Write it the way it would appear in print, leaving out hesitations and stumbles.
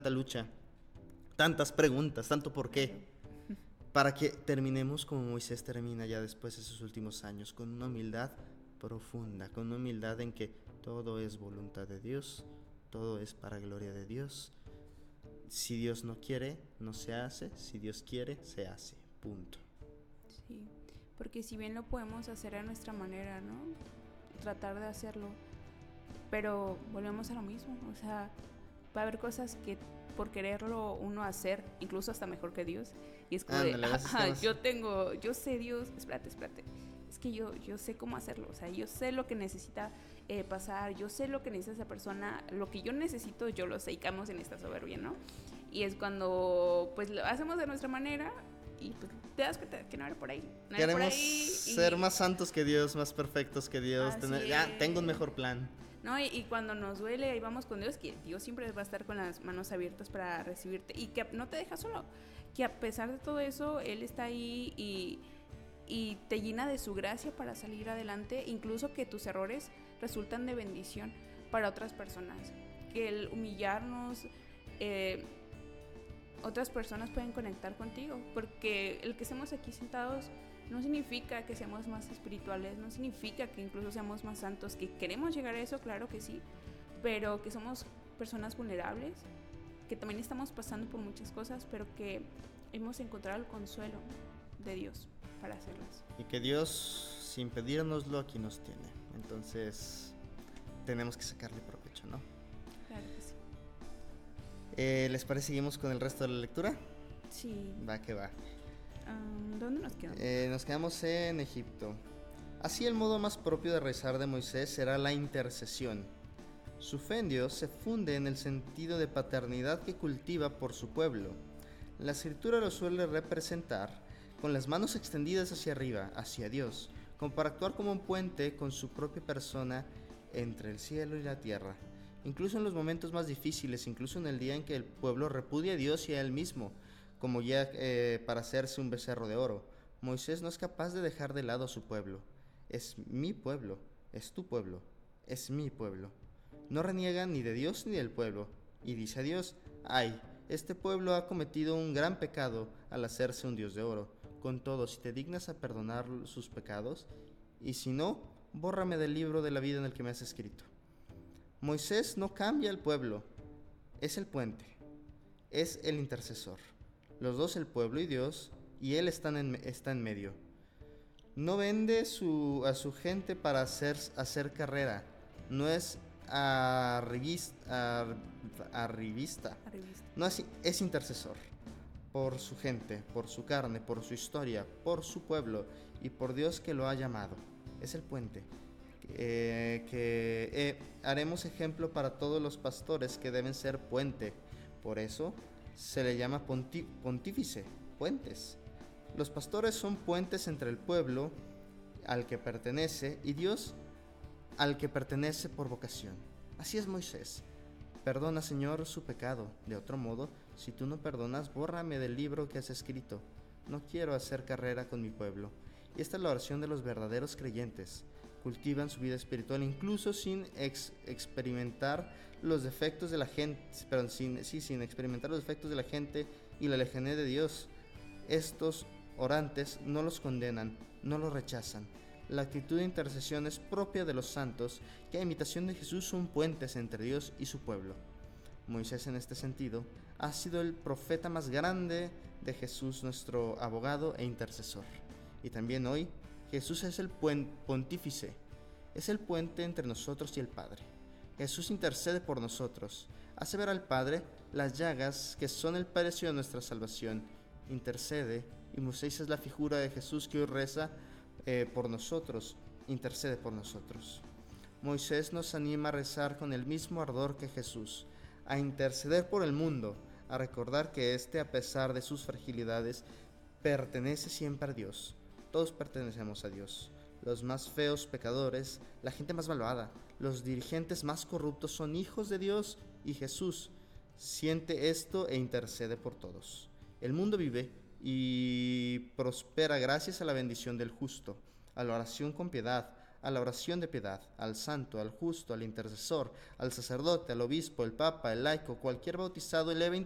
lucha, tantas preguntas, tanto por qué, para que terminemos como Moisés termina ya después de sus últimos años, con una humildad profunda, con una humildad en que todo es voluntad de Dios, todo es para gloria de Dios. Si Dios no quiere, no se hace, si Dios quiere, se hace, punto. Sí, porque si bien lo podemos hacer a nuestra manera, ¿no? Tratar de hacerlo, pero volvemos a lo mismo, o sea, va a haber cosas que por quererlo uno hacer, incluso hasta mejor que Dios, y es como de, Ándale, a veces quedamos... yo sé Dios, espérate, es que yo sé cómo hacerlo, o sea, yo sé lo que necesita pasar, yo sé lo que necesita esa persona, lo que yo necesito, yo lo sé, y caemos en esta soberbia, ¿no? Y es cuando, pues, lo hacemos de nuestra manera, y pues te das cuenta que no era por ahí, no era por Queremos ahí, ser más santos que Dios, más perfectos que Dios, ya tengo un mejor plan. ¿no? Y cuando nos duele, ahí vamos con Dios, que Dios siempre va a estar con las manos abiertas para recibirte y que no te deja solo, que a pesar de todo eso, Él está ahí y te llena de su gracia para salir adelante, incluso que tus errores resultan de bendición para otras personas, que el humillarnos, otras personas pueden conectar contigo, porque el que estemos aquí sentados no significa que seamos más espirituales, no significa que incluso seamos más santos, que queremos llegar a eso, claro que sí, pero que somos personas vulnerables, que también estamos pasando por muchas cosas, pero que hemos encontrado el consuelo de Dios para hacerlas. Y que Dios, sin pedírnoslo, aquí nos tiene. Entonces, tenemos que sacarle provecho, ¿no? Claro que sí. ¿Les parece seguimos con el resto de la lectura? Sí. Va que va. ¿Dónde nos quedamos? Nos quedamos en Egipto. Así el modo más propio de rezar de Moisés será la intercesión. Su fe en Dios se funde en el sentido de paternidad que cultiva por su pueblo. La escritura lo suele representar con las manos extendidas hacia arriba, hacia Dios, como para actuar como un puente con su propia persona entre el cielo y la tierra. Incluso en los momentos más difíciles, incluso en el día en que el pueblo repudia a Dios y a él mismo, como ya para hacerse un becerro de oro, Moisés no es capaz de dejar de lado a su pueblo. Es mi pueblo, es tu pueblo, es mi pueblo. No reniega ni de Dios ni del pueblo, y dice a Dios: ay, este pueblo ha cometido un gran pecado al hacerse un Dios de oro. Con todo, si te dignas a perdonar sus pecados, y si no, bórrame del libro de la vida en el que me has escrito. Moisés no cambia al pueblo, es el puente, es el intercesor. Los dos, el pueblo y Dios, y él está en medio. No vende a su gente para hacer carrera, no es arribista, no es intercesor por su gente, por su carne, por su historia, por su pueblo y por Dios que lo ha llamado. Es el puente. Haremos ejemplo para todos los pastores que deben ser puente. Por eso se le llama pontífice, puentes. Los pastores son puentes entre el pueblo al que pertenece y Dios al que pertenece por vocación. Así es Moisés. Perdona, Señor, su pecado. De otro modo, si tú no perdonas, bórrame del libro que has escrito. No quiero hacer carrera con mi pueblo. Y esta es la oración de los verdaderos creyentes. Cultivan su vida espiritual incluso sin experimentar los defectos de la gente, sin experimentar los defectos de la gente y la lejanía de Dios. Estos orantes no los condenan, no los rechazan. La actitud de intercesión es propia de los santos, que a imitación de Jesús son puentes entre Dios y su pueblo. Moisés, en este sentido, ha sido el profeta más grande de Jesús, nuestro abogado e intercesor. Y también hoy, Jesús es el pontífice, es el puente entre nosotros y el Padre. Jesús intercede por nosotros, hace ver al Padre las llagas que son el precio de nuestra salvación, intercede, y Moisés es la figura de Jesús que hoy reza por nosotros, intercede por nosotros. Moisés nos anima a rezar con el mismo ardor que Jesús, a interceder por el mundo, a recordar que éste, a pesar de sus fragilidades, pertenece siempre a Dios. Todos pertenecemos a Dios. Los más feos pecadores, la gente más malvada, los dirigentes más corruptos son hijos de Dios, y Jesús siente esto e intercede por todos. El mundo vive y prospera gracias a la bendición del justo, a la oración con piedad, a la oración de piedad, al santo, al justo, al intercesor, al sacerdote, al obispo, el papa, el laico, cualquier bautizado eleve